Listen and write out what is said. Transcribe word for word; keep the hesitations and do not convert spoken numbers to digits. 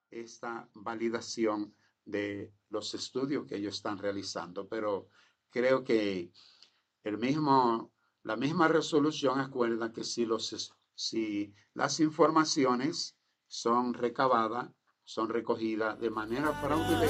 esta validación de los estudios que ellos están realizando. Pero creo que el mismo, la misma resolución acuerda que si, los, si las informaciones son recabadas, son recogidas de manera fraudulenta,